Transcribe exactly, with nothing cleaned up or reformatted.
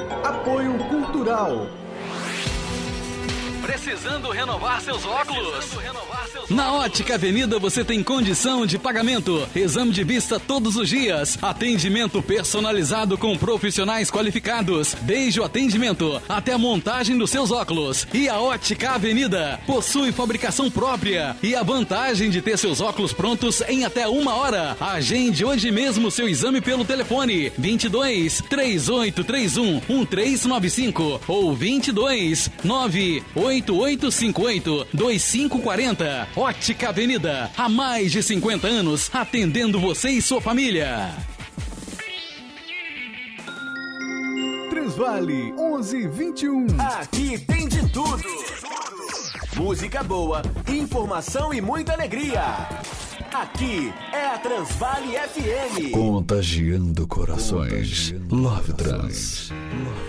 Apoio Cultural. Precisando renovar seus óculos? Renovar seus Na Ótica Avenida você tem condição de pagamento, exame de vista todos os dias, atendimento personalizado com profissionais qualificados, desde o atendimento até a montagem dos seus óculos. E a Ótica Avenida possui fabricação própria e a vantagem de ter seus óculos prontos em até uma hora. Agende hoje mesmo seu exame pelo telefone vinte e dois, trinta e oito trinta e um, treze noventa e cinco ou vinte e dois, nove oito oito cinco oito, dois cinco quatro zero. Ótica Avenida, há mais de cinquenta anos, atendendo você e sua família. Transvale onze vinte e um. Aqui tem de tudo. Música boa, informação e muita alegria. Aqui é a Transvale F M. Contagiando corações. Contagiando Love Trans. Love